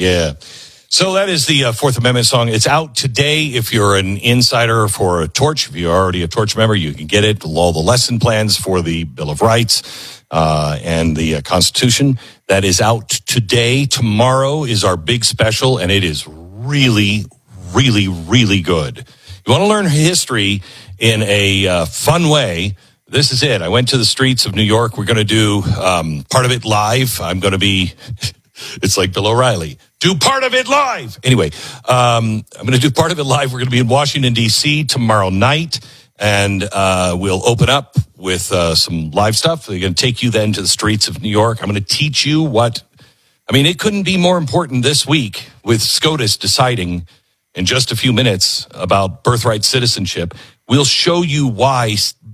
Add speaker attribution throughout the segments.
Speaker 1: Yeah. So that is the Fourth Amendment song. It's out today. If you're an insider for a Torch, if you're already a Torch member, you can get it. All the lesson plans for the Bill of Rights and the Constitution. That is out today. Tomorrow is our big special, and it is really, really, really good. You want to learn history in a fun way? This is it. I went to the streets of New York. We're going to do part of it live. I'm going to be... It's like Bill O'Reilly. Do part of it live. Anyway, I'm going to do part of it live. We're going to be in Washington, D.C. tomorrow night, and we'll open up with some live stuff. They're going to take you then to the streets of New York. I'm going to teach you it couldn't be more important this week with SCOTUS deciding in just a few minutes about birthright citizenship. We'll show you why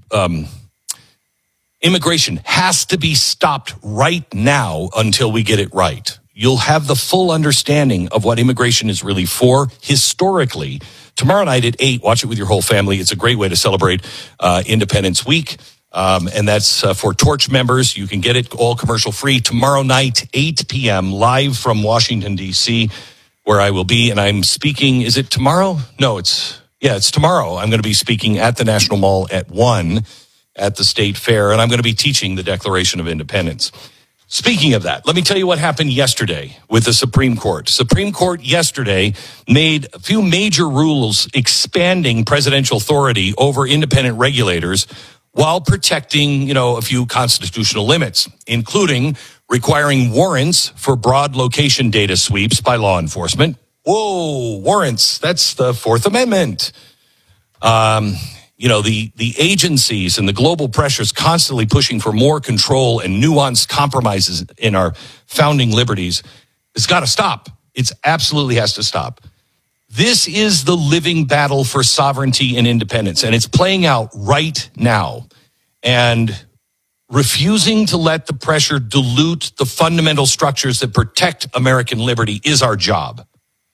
Speaker 1: immigration has to be stopped right now until we get it right. You'll have the full understanding of what immigration is really for historically. Tomorrow night at 8, watch it with your whole family. It's a great way to celebrate Independence Week. And that's for Torch members. You can get it all commercial free tomorrow night, 8 p.m., live from Washington, D.C., where I will be. And I'm speaking, is it tomorrow? No, it's tomorrow. I'm going to be speaking at the National Mall at 1 at the State Fair, and I'm going to be teaching the Declaration of Independence. Speaking of that, let me tell you what happened yesterday with the Supreme Court. Supreme Court yesterday made a few major rules expanding presidential authority over independent regulators while protecting, a few constitutional limits, including requiring warrants for broad location data sweeps by law enforcement. Whoa, warrants. That's the Fourth Amendment. The agencies and the global pressures constantly pushing for more control and nuanced compromises in our founding liberties. It's got to stop. It absolutely has to stop. This is the living battle for sovereignty and independence, and it's playing out right now. And refusing to let the pressure dilute the fundamental structures that protect American liberty is our job.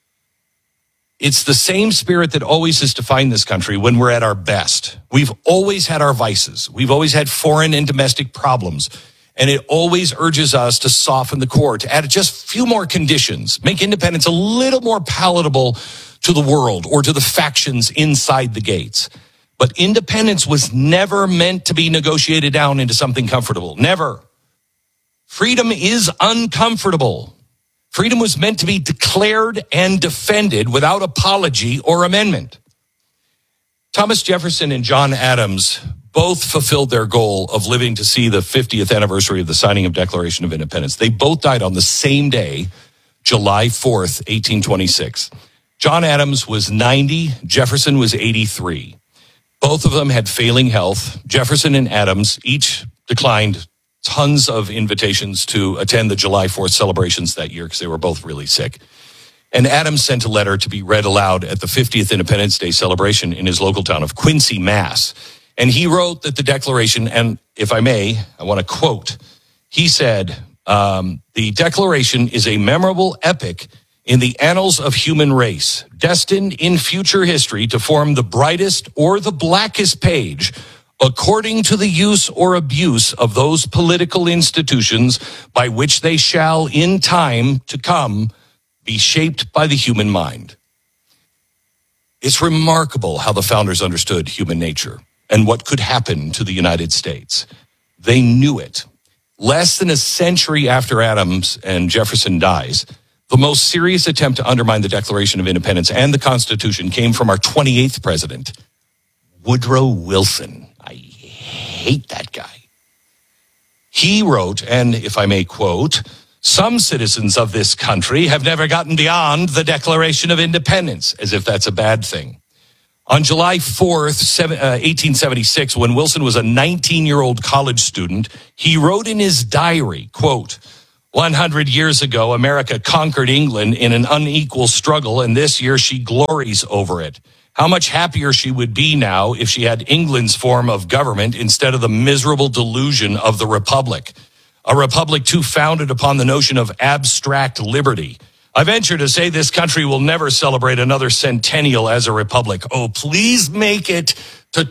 Speaker 1: It's the same spirit that always has defined this country when we're at our best. We've always had our vices. We've always had foreign and domestic problems. And it always urges us to soften the core, to add just a few more conditions, make independence a little more palatable to the world or to the factions inside the gates. But independence was never meant to be negotiated down into something comfortable. Never. Freedom is uncomfortable. Freedom was meant to be declared and defended without apology or amendment. Thomas Jefferson and John Adams both fulfilled their goal of living to see the 50th anniversary of the signing of Declaration of Independence. They both died on the same day, July 4th, 1826. John Adams was 90, Jefferson was 83. Both of them had failing health. Jefferson and Adams each declined tons of invitations to attend the July 4th celebrations that year because they were both really sick. And Adams sent a letter to be read aloud at the 50th Independence Day celebration in his local town of Quincy, Mass. And he wrote that the Declaration, and if I may, I want to quote, he said, the Declaration is a memorable epic in the annals of human race, destined in future history to form the brightest or the blackest page according to the use or abuse of those political institutions by which they shall in time to come be shaped by the human mind. It's remarkable how the founders understood human nature and what could happen to the United States. They knew it. Less than a century after Adams and Jefferson dies, the most serious attempt to undermine the Declaration of Independence and the Constitution came from our 28th president, Woodrow Wilson. I hate that guy. He wrote, and if I may quote, some citizens of this country have never gotten beyond the Declaration of Independence, as if that's a bad thing. On July 4th, 1876, when Wilson was a 19-year-old college student, he wrote in his diary, quote, 100 years ago, America conquered England in an unequal struggle, and this year she glories over it. How much happier she would be now if she had England's form of government instead of the miserable delusion of the Republic. A republic too founded upon the notion of abstract liberty. I venture to say this country will never celebrate another centennial as a republic. Oh, please make it to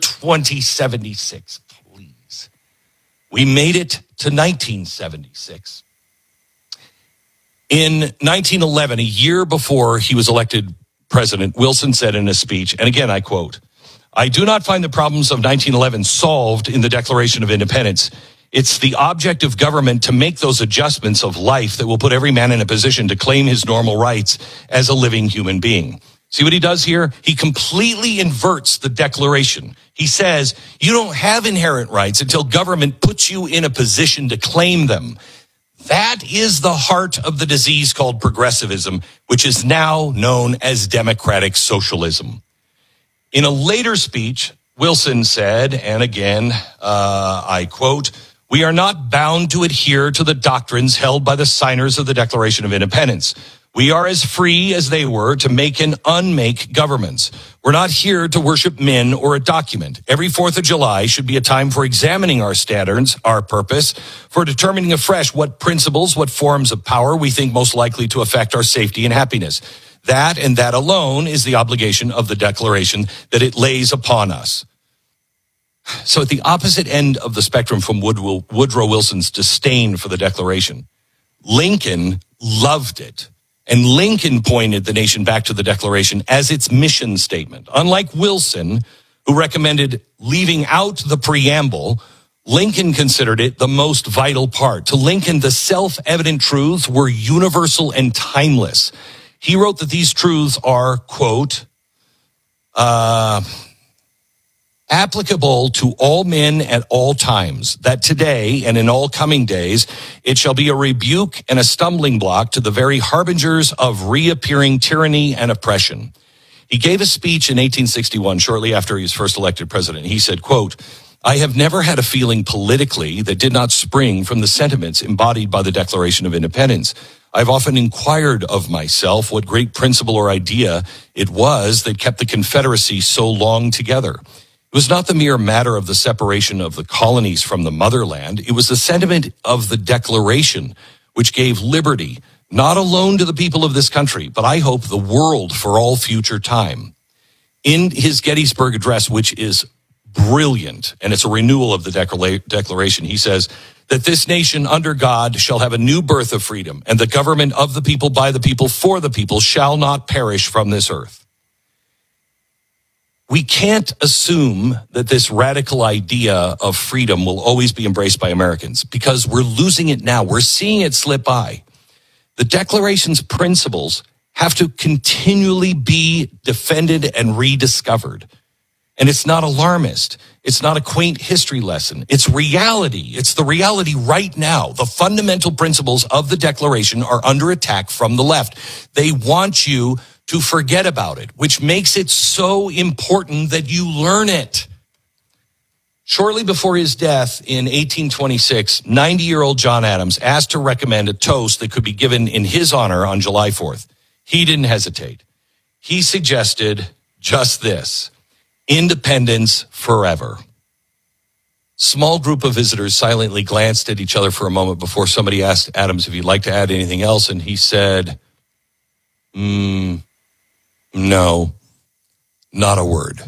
Speaker 1: 2076, please. We made it to 1976. In 1911, a year before he was elected president, Wilson said in a speech, and again I quote, "I do not find the problems of 1911 solved in the Declaration of Independence. It's the object of government to make those adjustments of life that will put every man in a position to claim his normal rights as a living human being." See what he does here? He completely inverts the Declaration. He says, you don't have inherent rights until government puts you in a position to claim them. That is the heart of the disease called progressivism, which is now known as democratic socialism. In a later speech, Wilson said, and again, I quote, "We are not bound to adhere to the doctrines held by the signers of the Declaration of Independence. We are as free as they were to make and unmake governments. We're not here to worship men or a document. Every 4th of July should be a time for examining our standards, our purpose, for determining afresh what principles, what forms of power we think most likely to affect our safety and happiness. That and that alone is the obligation of the Declaration that it lays upon us." So at the opposite end of the spectrum from Woodrow Wilson's disdain for the Declaration, Lincoln loved it. And Lincoln pointed the nation back to the Declaration as its mission statement. Unlike Wilson, who recommended leaving out the preamble, Lincoln considered it the most vital part. To Lincoln, the self-evident truths were universal and timeless. He wrote that these truths are, quote, applicable to all men at all times, that today and in all coming days, it shall be a rebuke and a stumbling block to the very harbingers of reappearing tyranny and oppression. He gave a speech in 1861, shortly after he was first elected president. He said, quote, "I have never had a feeling politically that did not spring from the sentiments embodied by the Declaration of Independence. I've often inquired of myself what great principle or idea it was that kept the Confederacy so long together. It was not the mere matter of the separation of the colonies from the motherland. It was the sentiment of the Declaration which gave liberty, not alone to the people of this country, but I hope the world for all future time." In his Gettysburg Address, which is brilliant, and it's a renewal of the Declaration, he says that this nation under God shall have a new birth of freedom, and the government of the people, by the people, for the people shall not perish from this earth. We can't assume that this radical idea of freedom will always be embraced by Americans because we're losing it now. We're seeing it slip by. The Declaration's principles have to continually be defended and rediscovered. And it's not alarmist. It's not a quaint history lesson. It's reality. It's the reality right now. The fundamental principles of the Declaration are under attack from the left. They want you to forget about it, which makes it so important that you learn it. Shortly before his death in 1826, 90-year-old John Adams asked to recommend a toast that could be given in his honor on July 4th. He didn't hesitate. He suggested just this: independence forever. Small group of visitors silently glanced at each other for a moment before somebody asked Adams if he'd like to add anything else, and he said, no, not a word.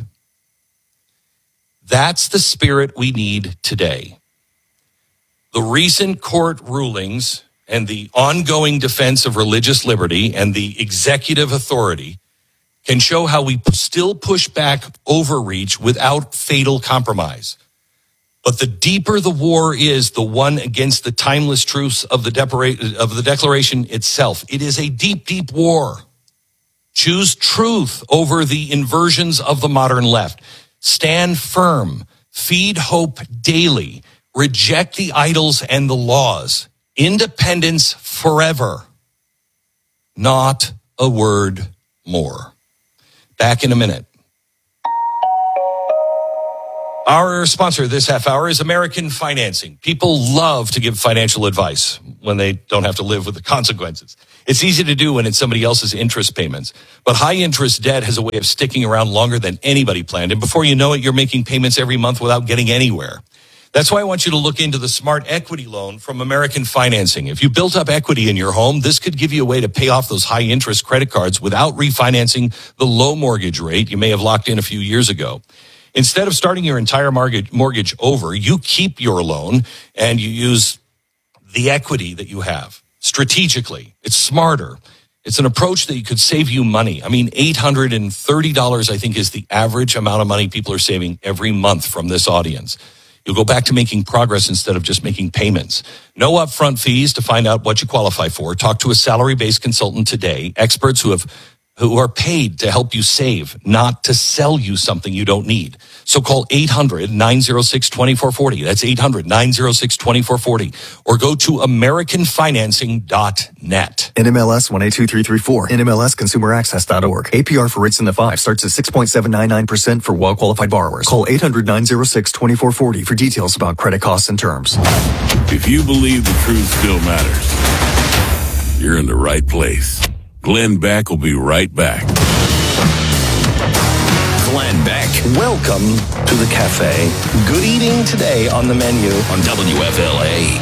Speaker 1: That's the spirit we need today. The recent court rulings and the ongoing defense of religious liberty and the executive authority can show how we still push back overreach without fatal compromise. But the deeper the war is, the one against the timeless truths of the Declaration itself. It is a deep, deep war. Choose truth over the inversions of the modern left. Stand firm. Feed hope daily. Reject the idols and the laws. Independence forever. Not a word more. Back in a minute. Our sponsor this half hour is American Financing. People love to give financial advice when they don't have to live with the consequences. It's easy to do when it's somebody else's interest payments, but high interest debt has a way of sticking around longer than anybody planned. And before you know it, you're making payments every month without getting anywhere. That's why I want you to look into the Smart Equity Loan from American Financing. If you built up equity in your home, this could give you a way to pay off those high interest credit cards without refinancing the low mortgage rate you may have locked in a few years ago. Instead of starting your entire mortgage over, you keep your loan and you use the equity that you have. strategically. It's smarter. It's an approach that could save you money. I mean, $830, I think, is the average amount of money people are saving every month from this audience. You'll go back to making progress instead of just making payments. No upfront fees to find out what you qualify for. Talk to a salary-based consultant today. Experts who are paid to help you save, not to sell you something you don't need. So call 800-906-2440. That's 800-906-2440. Or go to AmericanFinancing.net.
Speaker 2: NMLS 182334. NMLSConsumerAccess.org. APR for rates in the 5 starts at 6.799% for well-qualified borrowers. Call 800-906-2440 for details about credit costs and terms.
Speaker 3: If you believe the truth still matters, you're in the right place. Glenn Beck will be right back.
Speaker 4: Glenn Beck. Welcome to the cafe. Good eating today on the menu on WFLA.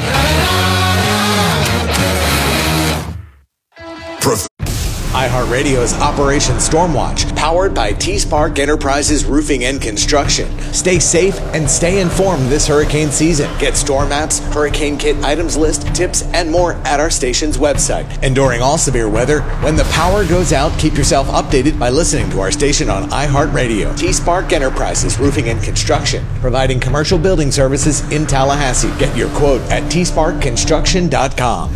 Speaker 5: iHeartRadio's Operation Stormwatch, powered by T-Spark Enterprises Roofing and Construction. Stay safe and stay informed this hurricane season. Get storm maps, hurricane kit items list, tips, and more at our station's website. And during all severe weather, when the power goes out, keep yourself updated by listening to our station on iHeartRadio. T-Spark Enterprises Roofing and Construction, providing commercial building services in Tallahassee. Get your quote at tsparkconstruction.com.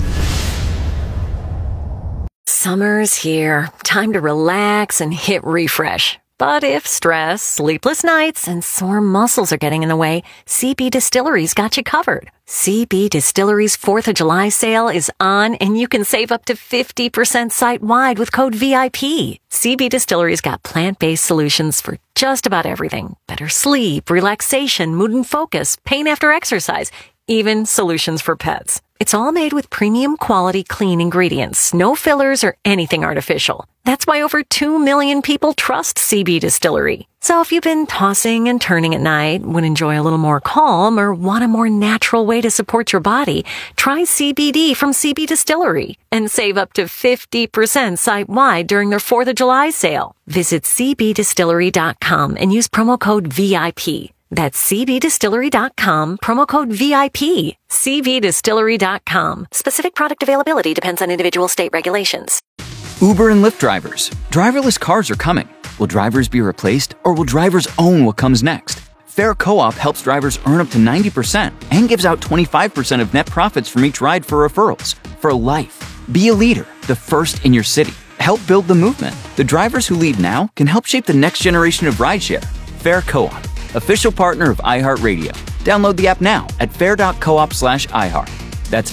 Speaker 6: Summer's here. Time to relax and hit refresh. But if stress, sleepless nights, and sore muscles are getting in the way, CB Distillery's got you covered. CB Distillery's 4th of July sale is on, and you can save up to 50% site-wide with code VIP. CB Distillery's got plant-based solutions for just about everything. Better sleep, relaxation, mood and focus, pain after exercise, even solutions for pets. It's all made with premium quality clean ingredients, no fillers or anything artificial. That's why over 2 million people trust CB Distillery. So if you've been tossing and turning at night, would enjoy a little more calm, or want a more natural way to support your body, try CBD from CB Distillery and save up to 50% site-wide during their 4th of July sale. Visit cbdistillery.com and use promo code VIP. That's cbdistillery.com, promo code VIP. cbdistillery.com. Specific product availability depends on individual state regulations.
Speaker 7: Uber and Lyft drivers. Driverless cars are coming. Will drivers be replaced, or will drivers own what comes next? Fair Co-op helps drivers earn up to 90% and gives out 25% of net profits from each ride for referrals. For life. Be a leader, the first in your city. Help build the movement. The drivers who lead now can help shape the next generation of rideshare. Fair Co-op. Official partner of iHeartRadio. Download the app now at fair.coop/iHeart. That's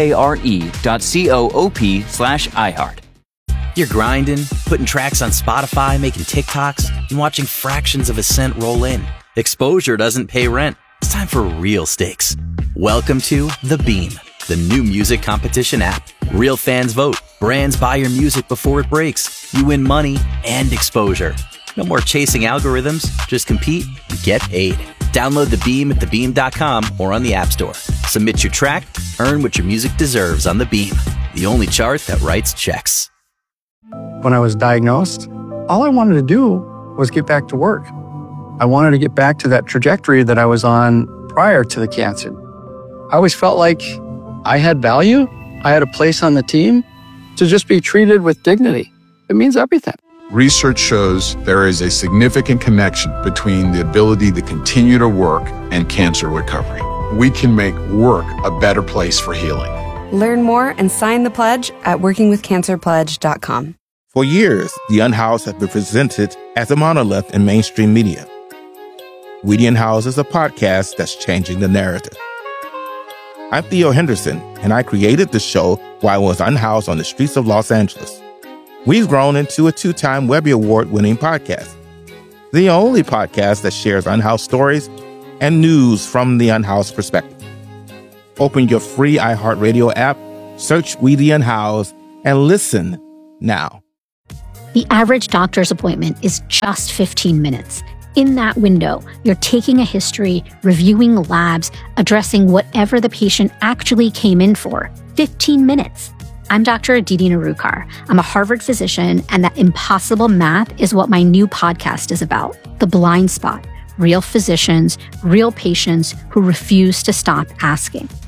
Speaker 7: FARE.coop/iHeart.
Speaker 8: You're grinding, putting tracks on Spotify, making TikToks, and watching fractions of a cent roll in. Exposure doesn't pay rent. It's time for real stakes. Welcome to The Beam, the new music competition app. Real fans vote. Brands buy your music before it breaks. You win money and exposure. No more chasing algorithms. Just compete and get paid. Download The Beam at thebeam.com or on the App Store. Submit your track, earn what your music deserves on The Beam, the only chart that writes checks.
Speaker 9: When I was diagnosed, all I wanted to do was get back to work. I wanted to get back to that trajectory that I was on prior to the cancer. I always felt like I had value. I had a place on the team. To just be treated with dignity, it means everything.
Speaker 10: Research shows there is a significant connection between the ability to continue to work and cancer recovery. We can make work a better place for healing.
Speaker 11: Learn more and sign the pledge at workingwithcancerpledge.com.
Speaker 12: For years, The Unhoused have been presented as a monolith in mainstream media. We The Unhoused is a podcast that's changing the narrative. I'm Theo Henderson, and I created the show while I was unhoused on the streets of Los Angeles. We've grown into a 2-time Webby Award-winning podcast, the only podcast that shares unhoused stories and news from the unhoused perspective. Open your free iHeartRadio app, search We The Unhoused, and listen now.
Speaker 13: The average doctor's appointment is just 15 minutes. In that window, you're taking a history, reviewing labs, addressing whatever the patient actually came in for. 15 minutes. I'm Dr. Aditi Narukar. I'm a Harvard physician, and that impossible math is what my new podcast is about. The Blind Spot. Real physicians, real patients who refuse to stop asking.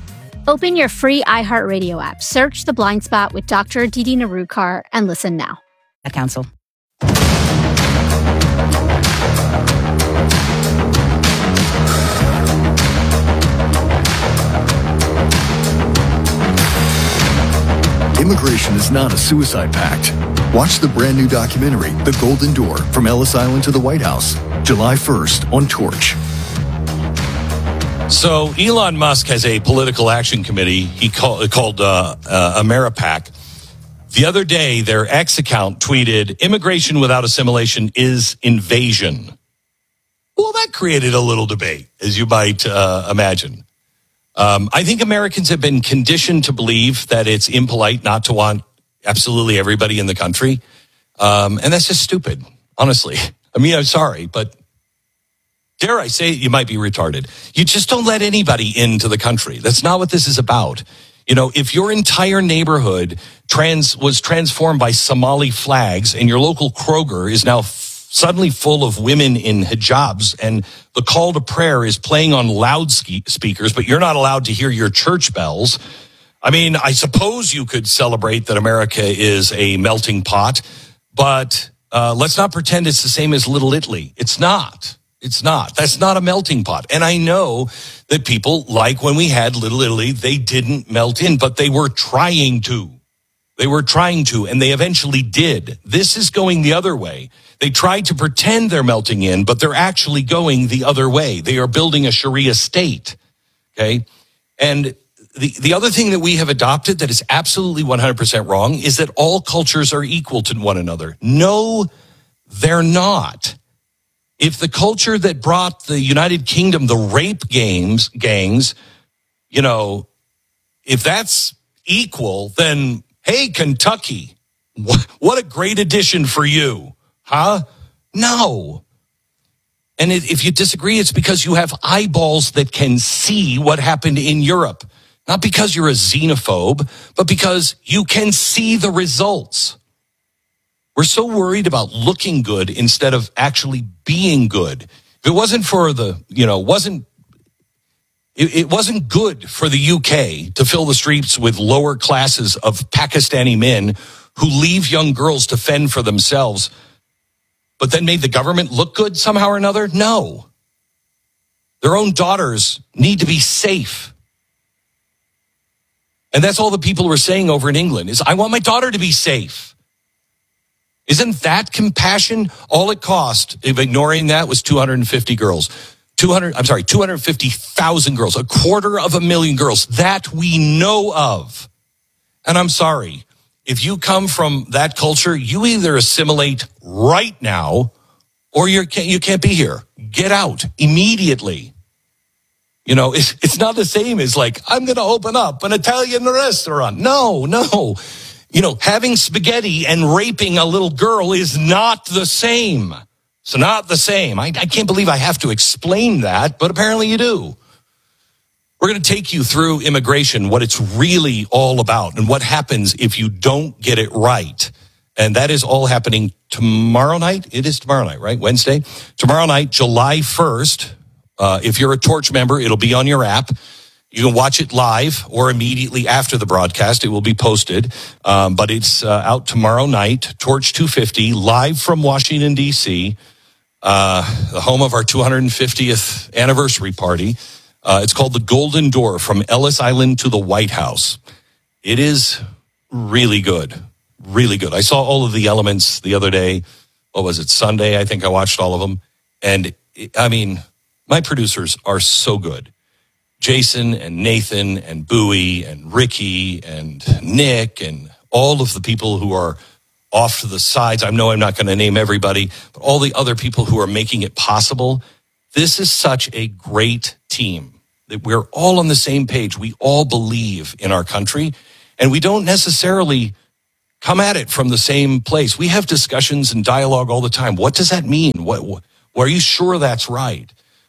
Speaker 13: Open your free iHeartRadio app, search The Blind Spot with Dr. Aditi Narukar, and listen now.
Speaker 14: At Council.
Speaker 2: Immigration is not a suicide pact. Watch the brand new documentary, The Golden Door, From Ellis Island to the White House, July 1st on Torch.
Speaker 1: So Elon Musk has a political action committee he called AmeriPac. The other day, their X account tweeted, "Immigration without assimilation is invasion." Well, that created a little debate, as you might imagine. I think Americans have been conditioned to believe that it's impolite not to want absolutely everybody in the country. And that's just stupid, honestly. I mean, I'm sorry, but dare I say it, you might be retarded. You just don't let anybody into the country. That's not what this is about. You know, if your entire neighborhood was transformed by Somali flags and your local Kroger is now suddenly full of women in hijabs and the call to prayer is playing on loudspeakers, but you're not allowed to hear your church bells. I mean, I suppose you could celebrate that America is a melting pot, but let's not pretend it's the same as Little Italy. It's not. It's not. That's not a melting pot. And I know that people, like when we had Little Italy, they didn't melt in, but they were trying to. They were trying to, and they eventually did. This is going the other way. They tried to pretend they're melting in, but they're actually going the other way. They are building a Sharia state, okay? And the other thing that we have adopted that is absolutely 100% wrong is that all cultures are equal to one another. No, they're not. If the culture that brought the United Kingdom the rape gangs, you know, if that's equal, then, hey, Kentucky, what a great addition for you. Huh? No. And if you disagree, it's because you have eyeballs that can see what happened in Europe. Not because you're a xenophobe, but because you can see the results. We're so worried about looking good instead of actually being good. If it wasn't for it wasn't good for the UK to fill the streets with lower classes of Pakistani men who leave young girls to fend for themselves, but then made the government look good somehow or another? No. Their own daughters need to be safe. And that's all the people were saying over in England is, I want my daughter to be safe. Isn't that compassion? All it cost of ignoring that was 250 girls. 250,000 girls, 250,000 girls that we know of. And I'm sorry, if you come from that culture, you either assimilate right now or you can't be here. Get out immediately. You know, it's not the same as like, I'm going to open up an Italian restaurant. No. You know, having spaghetti and raping a little girl is not the same. It's not the same. I can't believe I have to explain that, but apparently you do. We're going to take you through immigration, what it's really all about, and what happens if you don't get it right. And that is all happening tomorrow night. It is tomorrow night, right? Wednesday? Tomorrow night, July 1st. If you're a Torch member, it'll be on your app. You can watch it live or immediately after the broadcast. It will be posted. But it's out tomorrow night, Torch 250, live from Washington, D.C., the home of our 250th anniversary party. It's called The Golden Door, From Ellis Island to the White House. It is really good. Really good. I saw all of the elements the other day. What was it, Sunday? I think I watched all of them. And, I mean, my producers are so good. Jason and Nathan and Bowie and Ricky and Nick and all of the people who are off to the sides. I know I'm not going to name everybody, but all the other people who are making it possible. This is such a great team that we're all on the same page. We all believe in our country, and we don't necessarily come at it from the same place. We have discussions and dialogue all the time. What does that mean? What are you sure that's right?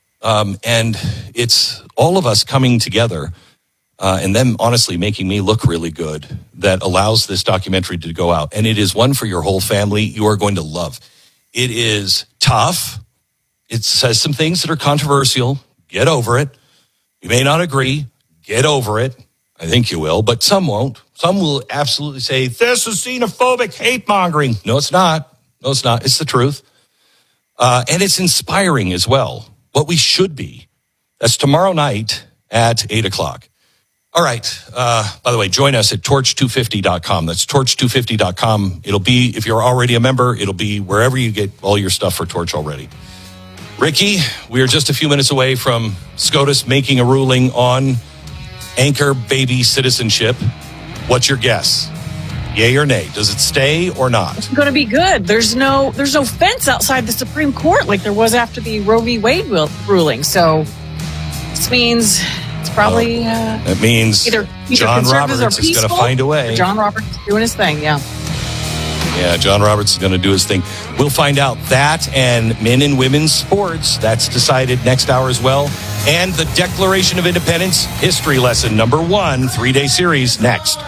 Speaker 1: And it's all of us coming together and them honestly making me look really good that allows this documentary to go out. And it is one for your whole family you are going to love. It is tough. It says some things that are controversial. Get over it. You may not agree. Get over it. I think you will, but some won't. Some will absolutely say, this is xenophobic hate-mongering. No, it's not. No, it's not. It's the truth. And it's inspiring as well, what we should be. That's tomorrow night at 8 o'clock. All right. By the way, join us at torch250.com. That's torch250.com. It'll be, if you're already a member, it'll be wherever you get all your stuff for Torch already. Ricky, we are just a few minutes away from SCOTUS making a ruling on anchor baby citizenship. What's your guess? Yay or nay? Does it stay or not?
Speaker 14: It's going to be good. There's no fence outside the Supreme Court like there was after the Roe v. Wade ruling. So this means it's probably
Speaker 1: it means
Speaker 14: either
Speaker 1: John
Speaker 14: conservatives
Speaker 1: Roberts
Speaker 14: are
Speaker 1: is going to find a way.
Speaker 14: John Roberts is doing his thing. Yeah.
Speaker 1: Yeah, John Roberts is going to do his thing. We'll find out that and men and women's sports. That's decided next hour as well. And the Declaration of Independence history lesson number 1, 3-day series next.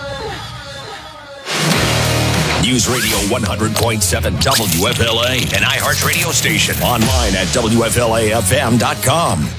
Speaker 4: News Radio 100.7 WFLA, an iHeart radio station. Online at WFLAFM.com.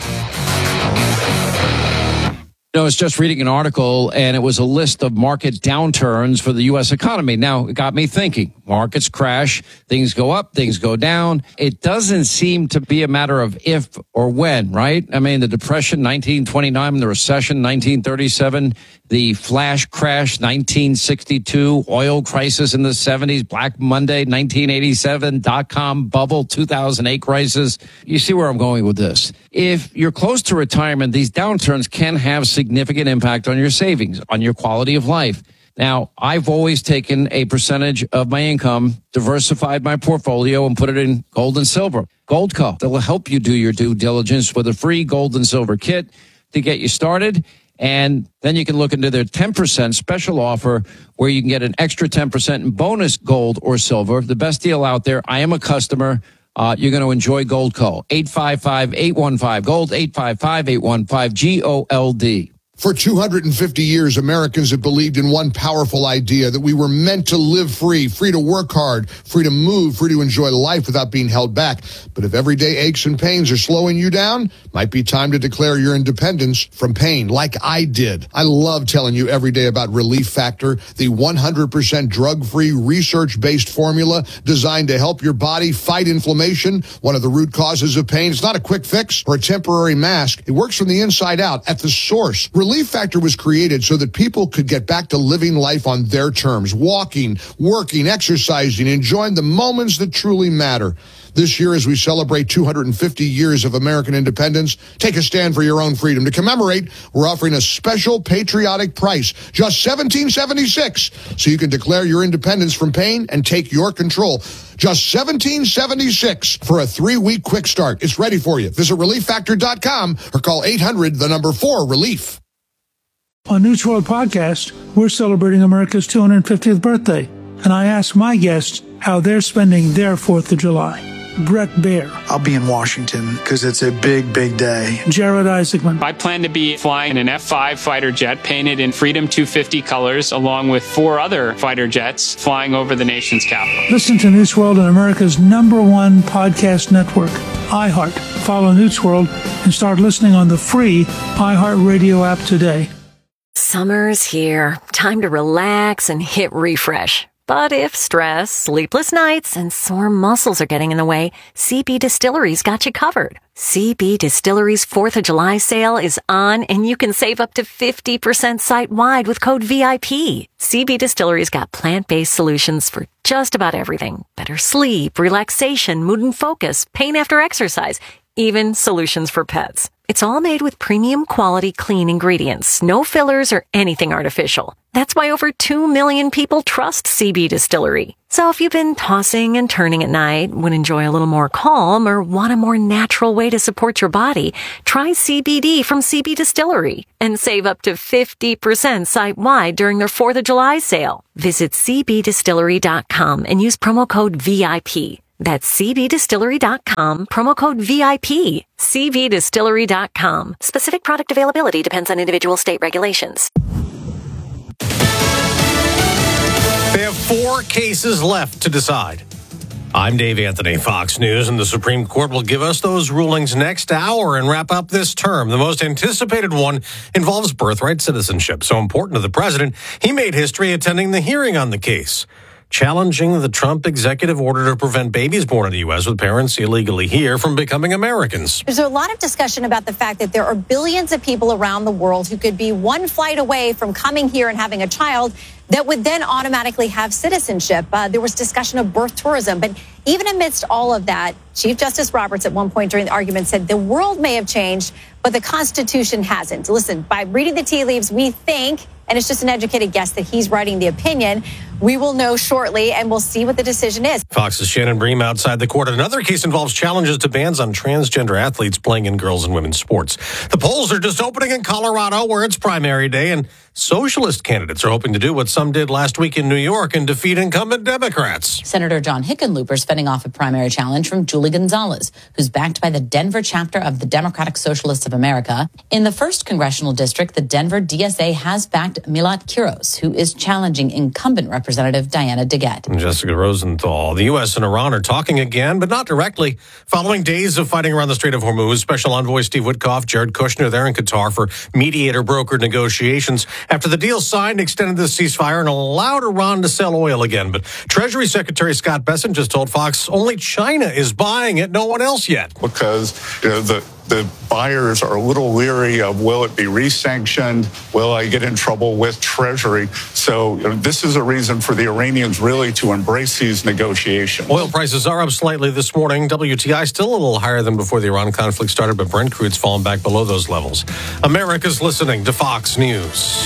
Speaker 15: I was just reading an article, and it was a list of market downturns for the U.S. economy. Now, it got me thinking. Markets crash, things go up, things go down. It doesn't seem to be a matter of if or when, right? I mean, the Depression, 1929, the recession, 1937, the flash crash, 1962, oil crisis in the 70s, Black Monday, 1987, dot-com bubble, 2008 crisis. You see where I'm going with this. If you're close to retirement, these downturns can have significant impact on your savings, on your quality of life. Now, I've always taken a percentage of my income, diversified my portfolio, and put it in gold and silver. Goldco, they'll help you do your due diligence with a free gold and silver kit to get you started. And then you can look into their 10% special offer where you can get an extra 10% in bonus gold or silver. The best deal out there. I am a customer. You're going to enjoy Goldco. 855-815-GOLD, 855-815-GOLD.
Speaker 16: For 250 years, Americans have believed in one powerful idea, that we were meant to live free to work hard, free to move, free to enjoy life without being held back. But if everyday aches and pains are slowing you down, might be time to declare your independence from pain, like I did. I love telling you every day about Relief Factor, the 100% drug-free, research-based formula designed to help your body fight inflammation, one of the root causes of pain. It's not a quick fix or a temporary mask. It works from the inside out, at the source. Relief Factor was created so that people could get back to living life on their terms, walking, working, exercising, enjoying the moments that truly matter. This year, as we celebrate 250 years of American independence, take a stand for your own freedom. To commemorate, we're offering a special patriotic price, just $17.76, so you can declare your independence from pain and take your control. Just $17.76 for a 3-week quick start. It's ready for you. Visit ReliefFactor.com or call 800-4-RELIEF.
Speaker 17: On News World Podcast, we're celebrating America's 250th birthday, and I asked my guests how they're spending their 4th of July. Brett Baer.
Speaker 18: I'll be in Washington because it's a big, big day.
Speaker 17: Jared Isaacman.
Speaker 19: I plan to be flying an F-5 fighter jet painted in Freedom 250 colors, along with 4 other fighter jets flying over the nation's capital.
Speaker 17: Listen to News World on America's #1 podcast network, iHeart. Follow News World and start listening on the free iHeart Radio app today.
Speaker 6: Summer's here. Time to relax and hit refresh. But if stress, sleepless nights, and sore muscles are getting in the way, CB Distillery's got you covered. CB Distillery's 4th of July sale is on, and you can save up to 50% site-wide with code VIP. CB Distillery's got plant-based solutions for just about everything. Better sleep, relaxation, mood and focus, pain after exercise, even solutions for pets. It's all made with premium quality clean ingredients, no fillers or anything artificial. That's why over 2 million people trust CB Distillery. So if you've been tossing and turning at night, would enjoy a little more calm, or want a more natural way to support your body, try CBD from CB Distillery and save up to 50% site-wide during their 4th of July sale. Visit cbdistillery.com and use promo code VIP. That's cbdistillery.com, promo code VIP. cbdistillery.com. Specific product availability depends on individual state regulations.
Speaker 20: They have 4 cases left to decide. I'm Dave Anthony, Fox News, and the Supreme Court will give us those rulings next hour and wrap up this term. The most anticipated one involves birthright citizenship. So important to the president, he made history attending the hearing on the case, challenging the Trump executive order to prevent babies born in the U.S. with parents illegally here from becoming Americans.
Speaker 21: There's a lot of discussion about the fact that there are billions of people around the world who could be one flight away from coming here and having a child that would then automatically have citizenship. There was discussion of birth tourism. But even amidst all of that, Chief Justice Roberts at one point during the argument said the world may have changed, but the Constitution hasn't. Listen, by reading the tea leaves, we think, and it's just an educated guess, that he's writing the opinion. We will know shortly, and we'll see what the decision is.
Speaker 20: Fox's Shannon Bream outside the court. Another case involves challenges to bans on transgender athletes playing in girls' and women's sports. The polls are just opening in Colorado, where it's primary day, and socialist candidates are hoping to do what some did last week in New York and defeat incumbent Democrats.
Speaker 22: Senator John Hickenlooper's fending off a primary challenge from Julie Gonzalez, who's backed by the Denver chapter of the Democratic Socialists of America. In the 1st Congressional District, the Denver DSA has backed Milat Kiros, who is challenging incumbent Representative Diana DeGette.
Speaker 20: Jessica Rosenthal. The U.S. and Iran are talking again, but not directly. Following days of fighting around the Strait of Hormuz, Special Envoy Steve Witkoff, Jared Kushner, there in Qatar for mediator-brokered negotiations. After the deal signed, extended the ceasefire and allowed Iran to sell oil again. But Treasury Secretary Scott Bessent just told Fox only China is buying it, no one else yet.
Speaker 23: Because the buyers are a little leery of, will it be re-sanctioned? Will I get in trouble with Treasury? So this is a reason for the Iranians really to embrace these negotiations.
Speaker 20: Oil prices are up slightly this morning. WTI still a little higher than before the Iran conflict started, but Brent crude's fallen back below those levels. America's listening to Fox News.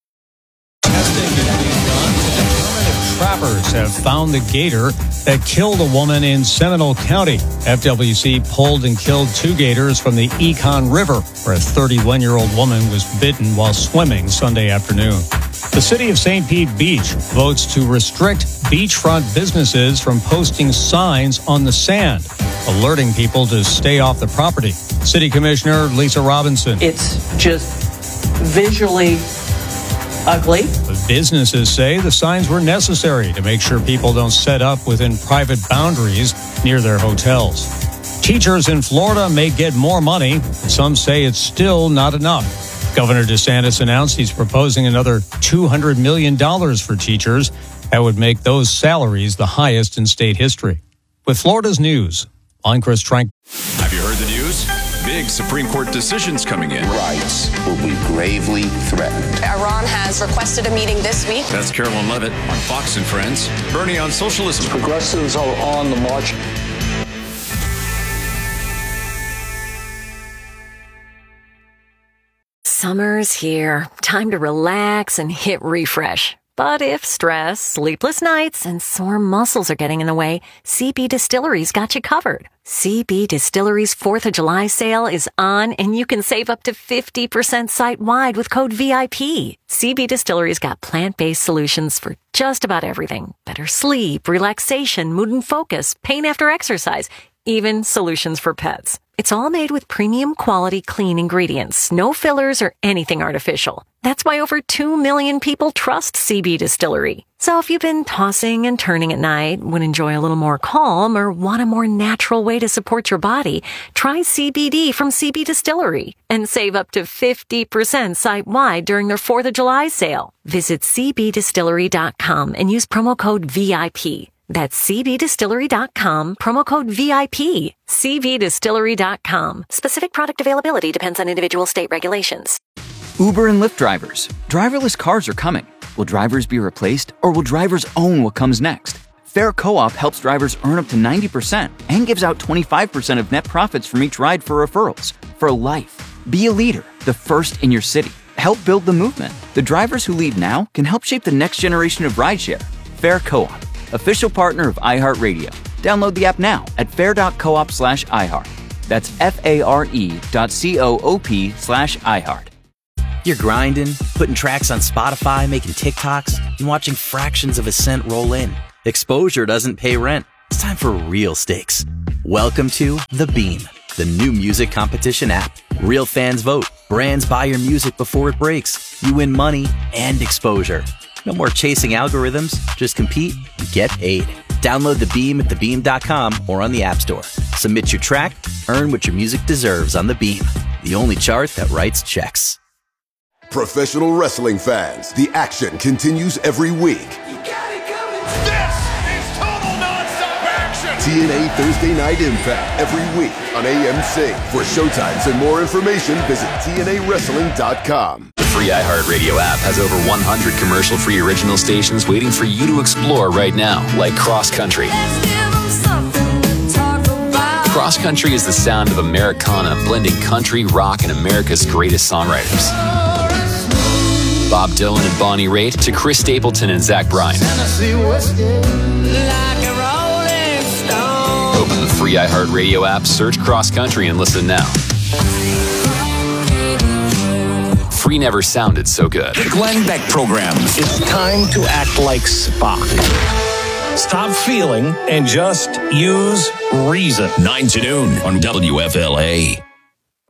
Speaker 24: Trappers have found the gator that killed a woman in Seminole County. FWC pulled and killed 2 gators from the Econ River, where a 31-year-old woman was bitten while swimming Sunday afternoon. The city of St. Pete Beach votes to restrict beachfront businesses from posting signs on the sand, alerting people to stay off the property. City Commissioner Lisa Robinson.
Speaker 25: It's just visually ugly.
Speaker 24: Businesses say the signs were necessary to make sure people don't set up within private boundaries near their hotels. Teachers in Florida may get more money, but some say it's still not enough. Governor DeSantis announced he's proposing another $200 million for teachers. That would make those salaries the highest in state history. With Florida's news, I'm Chris Trank.
Speaker 26: Have you heard the news? Big Supreme Court decisions coming in.
Speaker 27: Rights will be gravely threatened.
Speaker 28: Iran has requested a meeting this week.
Speaker 26: That's Carolyn Levitt on Fox and Friends. Bernie on socialism.
Speaker 27: Progressives are on the march.
Speaker 6: Summer's here. Time to relax and hit refresh. But if stress, sleepless nights, and sore muscles are getting in the way, CB Distillery's got you covered. CB Distillery's 4th of July sale is on, and you can save up to 50% site-wide with code VIP. CB Distillery's got plant-based solutions for just about everything. Better sleep, relaxation, mood and focus, pain after exercise, even solutions for pets. It's all made with premium quality clean ingredients, no fillers or anything artificial. That's why over 2 million people trust CB Distillery. So if you've been tossing and turning at night, would enjoy a little more calm, or want a more natural way to support your body, try CBD from CB Distillery and save up to 50% site-wide during their 4th of July sale. Visit cbdistillery.com and use promo code VIP. That's cbdistillery.com, promo code VIP. cbdistillery.com. Specific product availability depends on individual state regulations.
Speaker 7: Uber and Lyft drivers. Driverless cars are coming. Will drivers be replaced, or will drivers own what comes next? Fair Co-op helps drivers earn up to 90% and gives out 25% of net profits from each ride for referrals. For life. Be a leader, the first in your city. Help build the movement. The drivers who lead now can help shape the next generation of rideshare. Fair Co-op, official partner of iHeartRadio. Download the app now at fair.coop/iHeart. That's FARE.coop/iHeart.
Speaker 8: You're grinding, putting tracks on Spotify, making TikToks, and watching fractions of a cent roll in. Exposure doesn't pay rent. It's time for real stakes. Welcome to The Beam, the new music competition app. Real fans vote. Brands buy your music before it breaks. You win money and exposure. No more chasing algorithms. Just compete and get paid. Download The Beam at thebeam.com or on the App Store. Submit your track, earn what your music deserves on The Beam, the only chart that writes checks.
Speaker 2: Professional wrestling fans, the action continues every week. TNA Thursday Night Impact every week on AMC. For showtimes and more information, visit TNAWrestling.com.
Speaker 26: The free iHeartRadio app has over 100 commercial-free original stations waiting for you to explore right now, like Cross Country. Cross Country is the sound of Americana, blending country, rock, and America's greatest songwriters. Bob Dylan and Bonnie Raitt to Chris Stapleton and Zach Bryan. Open the free iHeartRadio app, search Cross Country, and listen now. Free never sounded so good.
Speaker 4: The Glenn Beck Program. It's time to act like Spock. Stop feeling and just use reason. 9 to noon on WFLA.